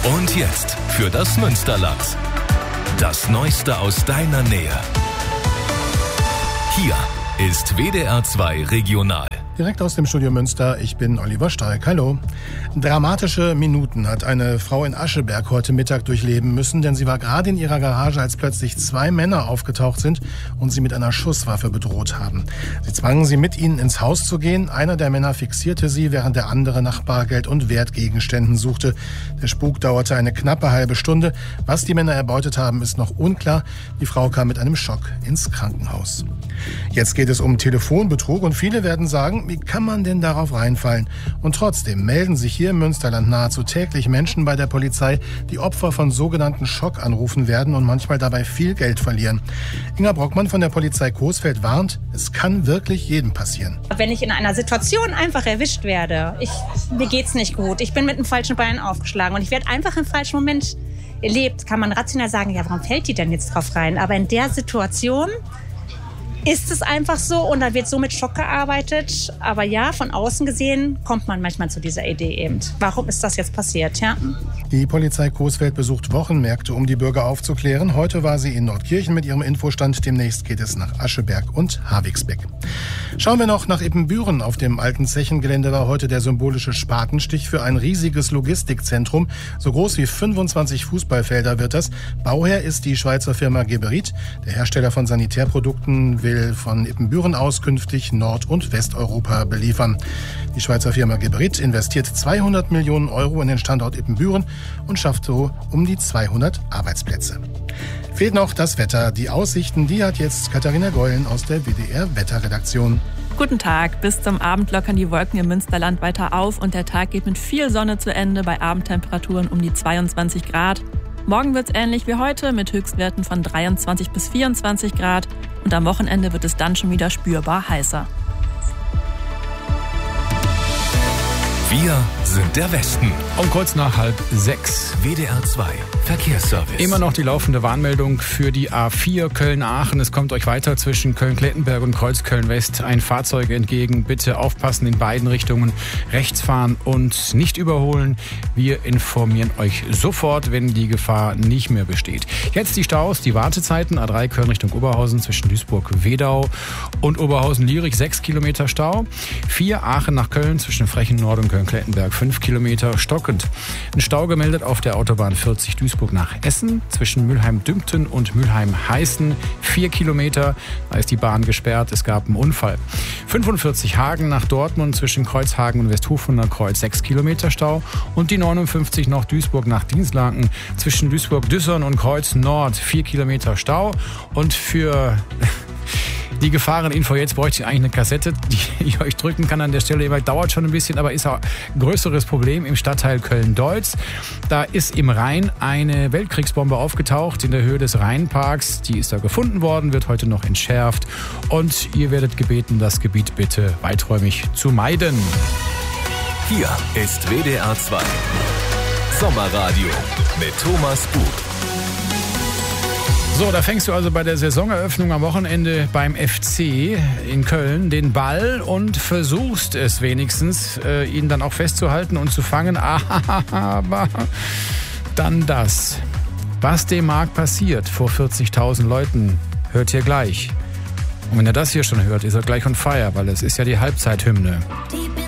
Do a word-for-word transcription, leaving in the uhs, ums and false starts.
Und jetzt für das Münsterland. Das Neueste aus deiner Nähe. Hier ist W D R zwei Regional. Direkt aus dem Studio Münster, ich bin Oliver Stark. Hallo. Dramatische Minuten hat eine Frau in Ascheberg heute Mittag durchleben müssen, denn sie war gerade in ihrer Garage, als plötzlich zwei Männer aufgetaucht sind und sie mit einer Schusswaffe bedroht haben. Sie zwangen sie, mit ihnen ins Haus zu gehen. Einer der Männer fixierte sie, während der andere nach Bargeld und Wertgegenständen suchte. Der Spuk dauerte eine knappe halbe Stunde. Was die Männer erbeutet haben, ist noch unklar. Die Frau kam mit einem Schock ins Krankenhaus. Jetzt geht es um Telefonbetrug und viele werden sagen, wie kann man denn darauf reinfallen? Und trotzdem melden sich hier im Münsterland nahezu täglich Menschen bei der Polizei, die Opfer von sogenannten Schockanrufen werden und manchmal dabei viel Geld verlieren. Inga Brockmann von der Polizei Coesfeld warnt, es kann wirklich jedem passieren. Wenn ich in einer Situation einfach erwischt werde, ich, mir geht's nicht gut, ich bin mit dem falschen Bein aufgeschlagen und ich werde einfach im falschen Moment erlebt, kann man rational sagen, ja, warum fällt die denn jetzt drauf rein? Aber in der Situation ist es einfach so und da wird so mit Schock gearbeitet. Aber ja, von außen gesehen kommt man manchmal zu dieser Idee eben. Warum ist das jetzt passiert? Ja? Die Polizei Coesfeld besucht Wochenmärkte, um die Bürger aufzuklären. Heute war sie in Nordkirchen mit ihrem Infostand. Demnächst geht es nach Ascheberg und Havigsbeck. Schauen wir noch nach Ippenbüren. Auf dem alten Zechengelände war heute der symbolische Spatenstich für ein riesiges Logistikzentrum. So groß wie fünfundzwanzig Fußballfelder wird das. Bauherr ist die Schweizer Firma Geberit. Der Hersteller von Sanitärprodukten will von Ippenbüren aus künftig Nord- und Westeuropa beliefern. Die Schweizer Firma Geberit investiert zweihundert Millionen Euro in den Standort Ippenbüren und schafft so um die zweihundert Arbeitsplätze. Fehlt noch das Wetter. Die Aussichten, die hat jetzt Katharina Gollen aus der W D R-Wetterredaktion. Guten Tag. Bis zum Abend lockern die Wolken im Münsterland weiter auf und der Tag geht mit viel Sonne zu Ende bei Abendtemperaturen um die zweiundzwanzig Grad. Morgen wird es ähnlich wie heute mit Höchstwerten von dreiundzwanzig bis vierundzwanzig Grad und am Wochenende wird es dann schon wieder spürbar heißer. Wir sind der Westen. Um kurz nach halb sechs. W D R zwei Verkehrsservice. Immer noch die laufende Warnmeldung für die A vier Köln-Aachen. Es kommt euch weiter zwischen Köln-Klettenberg und Kreuzköln-West ein Fahrzeug entgegen. Bitte aufpassen in beiden Richtungen. Rechts fahren und nicht überholen. Wir informieren euch sofort, wenn die Gefahr nicht mehr besteht. Jetzt die Staus, die Wartezeiten. A drei Köln Richtung Oberhausen zwischen Duisburg-Wedau und Oberhausen-Lierich sechs Kilometer Stau. vier Aachen nach Köln zwischen Frechen-Nord und Köln-Klettenberg fünf Kilometer stockend. Ein Stau gemeldet auf der Autobahn vierzig Duisburg nach Essen zwischen Mülheim-Dümpten und Mülheim-Heißen vier Kilometer. Da ist die Bahn gesperrt. Es gab einen Unfall. fünfundvierzig Hagen nach Dortmund zwischen Kreuzhagen und Westhofunder Kreuz sechs Kilometer Stau. Und die neunundfünfzig noch Duisburg nach Dienstlaken zwischen Duisburg-Düssern und Kreuz Nord vier Kilometer Stau. Und für die Gefahreninfo jetzt bräuchte ich eigentlich eine Kassette, die ich euch drücken kann an der Stelle. Dauert schon ein bisschen, aber ist auch ein größeres Problem im Stadtteil Köln-Deutz. Da ist im Rhein eine Weltkriegsbombe aufgetaucht in der Höhe des Rheinparks. Die ist da gefunden worden, wird heute noch entschärft. Und ihr werdet gebeten, das Gebiet bitte weiträumig zu meiden. Hier ist W D R zwei Sommerradio mit Thomas Buch. So, da fängst du also bei der Saisoneröffnung am Wochenende beim F C in Köln den Ball und versuchst es wenigstens, äh, ihn dann auch festzuhalten und zu fangen. Aber dann das. Was dem Markt passiert vor vierzigtausend Leuten, hört ihr gleich. Und wenn ihr das hier schon hört, ist er gleich on fire, weil es ist ja die Halbzeithymne.